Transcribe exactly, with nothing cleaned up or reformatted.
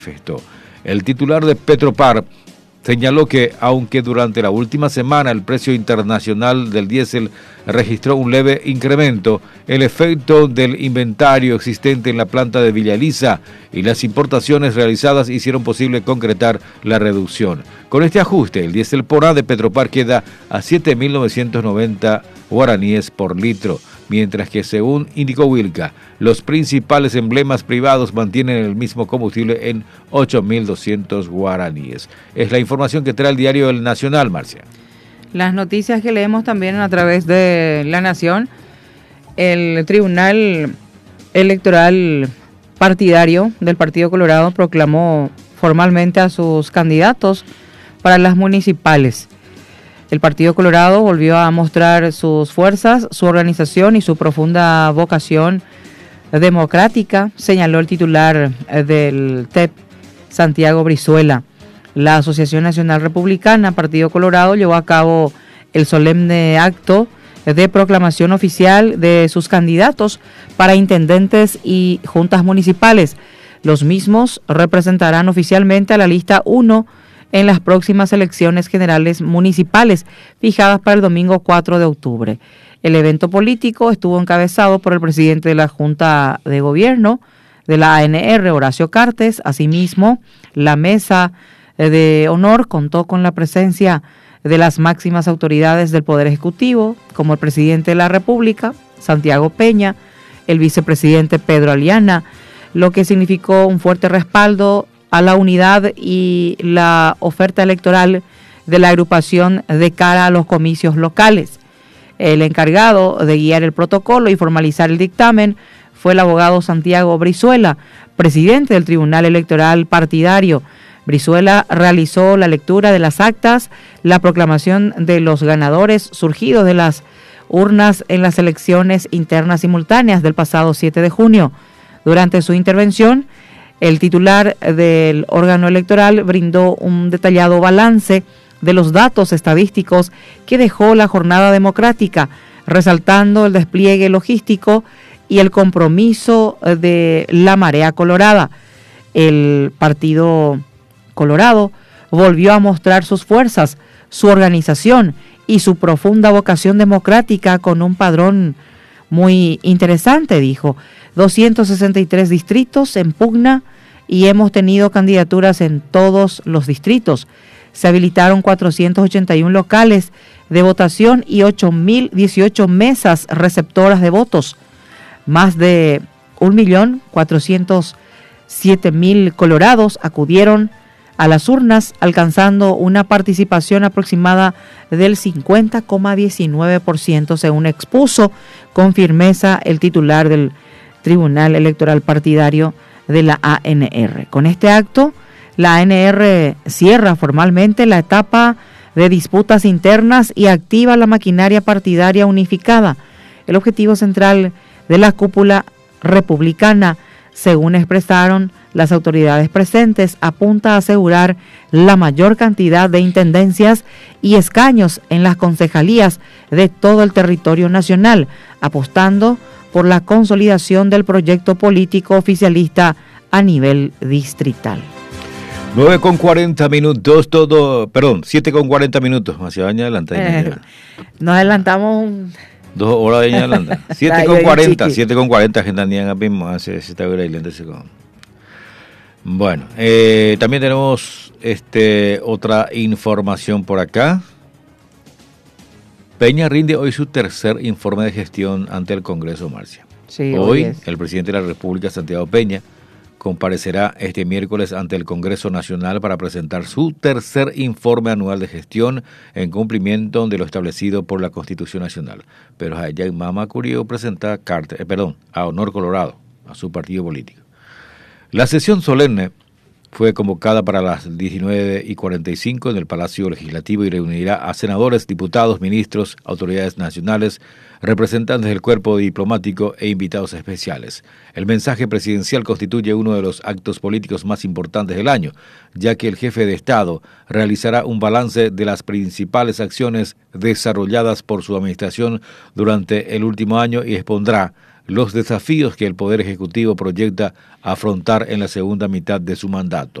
manifestó. El titular de Petropar señaló que, aunque durante la última semana el precio internacional del diésel registró un leve incremento, el efecto del inventario existente en la planta de Villa Elisa y las importaciones realizadas hicieron posible concretar la reducción. Con este ajuste, el diésel por A de Petropar queda a siete mil novecientos noventa guaraníes por litro, mientras que, según indicó Wilca, los principales emblemas privados mantienen el mismo combustible en ocho mil doscientos guaraníes. Es la información que trae el diario El Nacional, Marcia. Las noticias que leemos también a través de La Nación. El Tribunal Electoral Partidario del Partido Colorado proclamó formalmente a sus candidatos para las municipales. El Partido Colorado volvió a mostrar sus fuerzas, su organización y su profunda vocación democrática, señaló el titular del T E P, Santiago Brizuela. La Asociación Nacional Republicana, Partido Colorado, llevó a cabo el solemne acto de proclamación oficial de sus candidatos para intendentes y juntas municipales. Los mismos representarán oficialmente a la lista uno en las próximas elecciones generales municipales, fijadas para el domingo cuatro de octubre. El evento político estuvo encabezado por el presidente de la Junta de Gobierno de la A N R, Horacio Cartes. Asimismo, la mesa de honor contó con la presencia de las máximas autoridades del Poder Ejecutivo, como el presidente de la República, Santiago Peña, el vicepresidente Pedro Aliana, lo que significó un fuerte respaldo a la unidad y la oferta electoral de la agrupación de cara a los comicios locales. El encargado de guiar el protocolo y formalizar el dictamen fue el abogado Santiago Brizuela, presidente del Tribunal Electoral Partidario. Brizuela realizó la lectura de las actas, la proclamación de los ganadores surgidos de las urnas en las elecciones internas simultáneas del pasado siete de junio. Durante su intervención, el titular del órgano electoral brindó un detallado balance de los datos estadísticos que dejó la jornada democrática, resaltando el despliegue logístico y el compromiso de la Marea Colorada. El Partido Colorado volvió a mostrar sus fuerzas, su organización y su profunda vocación democrática con un padrón muy interesante, dijo. doscientos sesenta y tres distritos en pugna y hemos tenido candidaturas en todos los distritos. Se habilitaron cuatrocientos ochenta y uno locales de votación y ocho mil dieciocho mesas receptoras de votos. Más de un millón cuatrocientos siete mil colorados acudieron a las urnas, alcanzando una participación aproximada del cincuenta coma diecinueve por ciento, según expuso con firmeza el titular del Tribunal Electoral Partidario de la A N R. Con este acto, la A N R cierra formalmente la etapa de disputas internas y activa la maquinaria partidaria unificada. El objetivo central de la cúpula republicana, según expresaron las autoridades presentes, apunta a asegurar la mayor cantidad de intendencias y escaños en las concejalías de todo el territorio nacional, apostando por la consolidación del proyecto político oficialista a nivel distrital. nueve con cuarenta minutos, todo, perdón, siete con cuarenta minutos, hacia año adelante. Eh, nos adelantamos un... Dos horas de adelante. siete con cuarenta, siete con cuarenta, agenda ni en mismo hace esta hora y lente. Bueno, eh, también tenemos este otra información por acá. Peña rinde hoy su tercer informe de gestión ante el Congreso, Marcia. Sí, hoy, hoy el presidente de la República, Santiago Peña, comparecerá este miércoles ante el Congreso Nacional para presentar su tercer informe anual de gestión en cumplimiento de lo establecido por la Constitución Nacional. Pero allá Mama Curio presenta carta, eh, perdón, a Honor Colorado, a su partido político. La sesión solemne fue convocada para las diecinueve y cuarenta y cinco en el Palacio Legislativo y reunirá a senadores, diputados, ministros, autoridades nacionales, representantes del cuerpo diplomático e invitados especiales. El mensaje presidencial constituye uno de los actos políticos más importantes del año, ya que el jefe de Estado realizará un balance de las principales acciones desarrolladas por su administración durante el último año y expondrá los desafíos que el Poder Ejecutivo proyecta afrontar en la segunda mitad de su mandato.